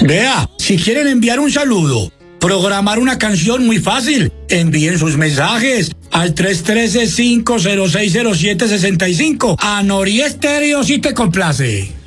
Vea, si quieren enviar un saludo, programar una canción, muy fácil. Envíen sus mensajes al 313-506-0765. A Nori Estéreo si te complace.